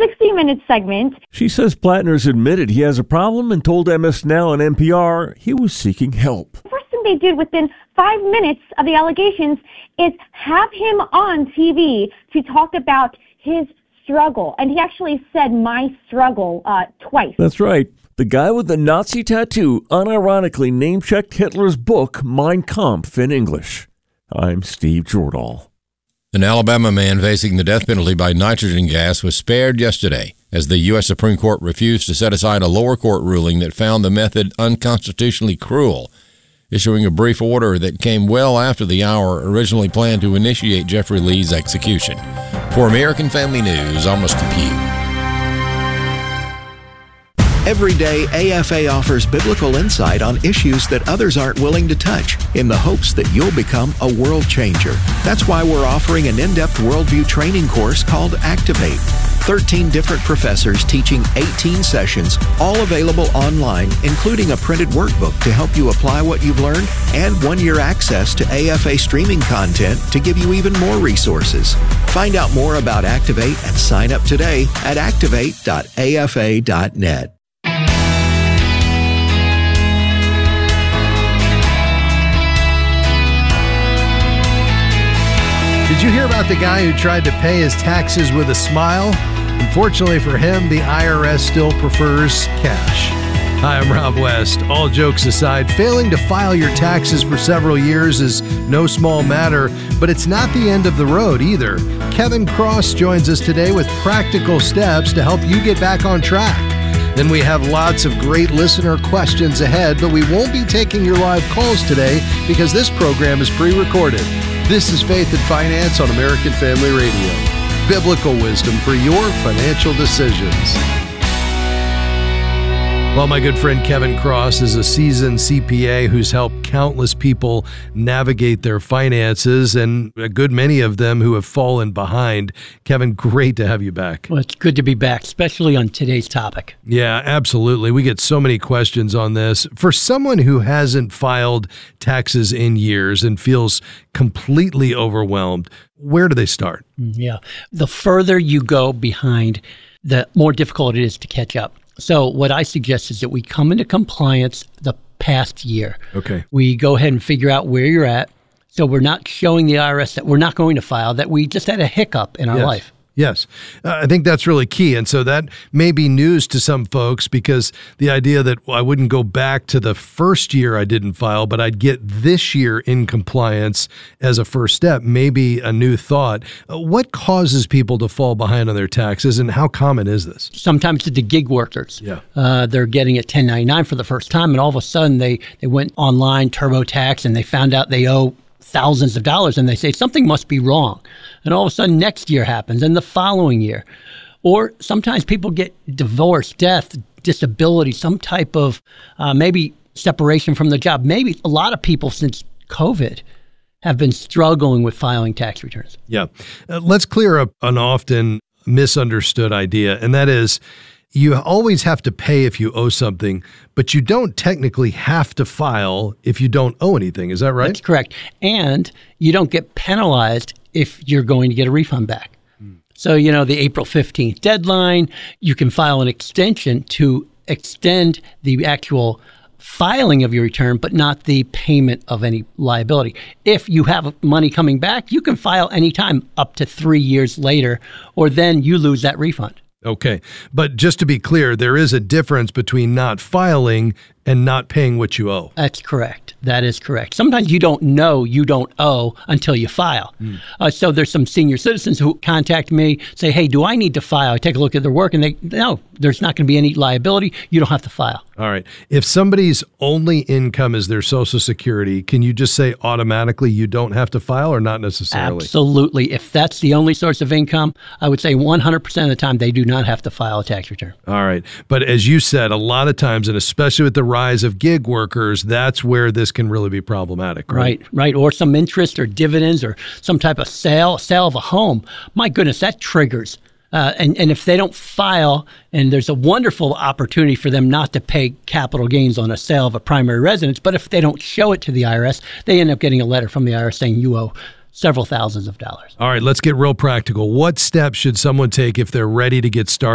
60-minute segment. She says Plattner's admitted he has a problem and told MS Now and NPR he was seeking help. The first thing they did within 5 minutes of the allegations is have him on TV to talk about his struggle. And he actually said my struggle twice. That's right. The guy with the Nazi tattoo unironically name-checked Hitler's book, Mein Kampf, in English. I'm Steve Jordahl. An Alabama man facing the death penalty by nitrogen gas was spared yesterday as the U.S. Supreme Court refused to set aside a lower court ruling that found the method unconstitutionally cruel, issuing a brief order that came well after the hour originally planned to initiate Jeffrey Lee's execution. For American Family News, I'm Rusty Pugh. Every day, AFA offers biblical insight on issues that others aren't willing to touch in the hopes that you'll become a world changer. That's why we're offering an in-depth worldview training course called Activate. 13 different professors teaching 18 sessions, all available online, including a printed workbook to help you apply what you've learned and 1-year access to AFA streaming content to give you even more resources. Find out more about Activate and sign up today at activate.afa.net. Did you hear about the guy who tried to pay his taxes with a smile? Unfortunately for him, the IRS still prefers cash. Hi, I'm Rob West. All jokes aside, failing to file your taxes for several years is no small matter, but it's not the end of the road either. Kevin Cross joins us today with practical steps to help you get back on track. Then we have lots of great listener questions ahead, but we won't be taking your live calls today because this program is pre-recorded. This is Faith and Finance on American Family Radio. Biblical wisdom for your financial decisions. Well, my good friend Kevin Cross is a seasoned CPA who's helped countless people navigate their finances, and a good many of them who have fallen behind. Kevin, great to have you back. Well, it's good to be back, especially on today's topic. Yeah, absolutely. We get so many questions on this. For someone who hasn't filed taxes in years and feels completely overwhelmed, where do they start? Yeah. The further you go behind, the more difficult it is to catch up. So what I suggest is that we come into compliance the past year. Okay. We go ahead and figure out where you're at. So we're not showing the IRS that we're not going to file, that we just had a hiccup in our life. Yes. I think that's really key. And so that may be news to some folks because the idea that I wouldn't go back to the first year I didn't file, but I'd get this year in compliance as a first step may be a new thought. What causes people to fall behind on their taxes and how common is this? Sometimes it's the gig workers. Yeah. They're getting a 1099 for the first time and all of a sudden they went online, TurboTax, and they found out they owe thousands of dollars and they say something must be wrong. And all of a sudden next year happens and the following year. Or sometimes people get divorce, death, disability, some type of maybe separation from the job. Maybe a lot of people since COVID have been struggling with filing tax returns. Yeah. Let's clear up an often misunderstood idea, and that is you always have to pay if you owe something, but you don't technically have to file if you don't owe anything. Is that right? That's correct. And you don't get penalized if you're going to get a refund back. So, the April 15th deadline, you can file an extension to extend the actual filing of your return, but not the payment of any liability. If you have money coming back, you can file anytime up to 3 years later, or then you lose that refund. Okay. But just to be clear, there is a difference between not filing and not paying what you owe. That's correct. That is correct. Sometimes you don't know you don't owe until you file. So there's some senior citizens who contact me, say, hey, do I need to file? I take a look at their work and no, there's not going to be any liability. You don't have to file. All right. If somebody's only income is their Social Security, can you just say automatically you don't have to file or not necessarily? Absolutely. If that's the only source of income, I would say 100% of the time they do not have to file a tax return. All right. But as you said, a lot of times, and especially with the rise of gig workers, that's where this can really be problematic, right? Right. Or some interest or dividends or some type of sale of a home. My goodness, that triggers. And if they don't file, and there's a wonderful opportunity for them not to pay capital gains on a sale of a primary residence, but if they don't show it to the IRS, they end up getting a letter from the IRS saying you owe several thousands of dollars. All right, let's get real practical. What steps should someone take if they're ready to get started